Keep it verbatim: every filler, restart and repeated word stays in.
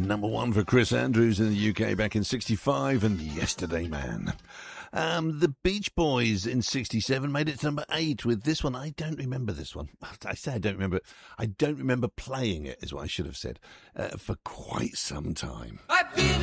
number one for Chris Andrews in the U K back in sixty-five and Yesterday Man. Um, the Beach Boys in sixty-seven made it to number eight with this one. I don't remember this one. I say I don't remember it. I don't remember playing it, is what I should have said, uh, for quite some time. I've been